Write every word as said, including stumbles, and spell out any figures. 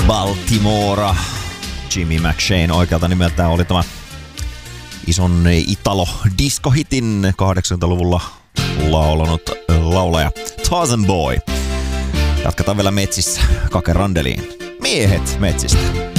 Baltimora. Jimmy McShane oikealta nimeltään oli tämä ison italo-diskohitin kahdeksankymmentäluvulla laulanut laulaja Tarzan Boy. Jatketaan vielä metsissä Kake Randeliin. Miehet metsistä.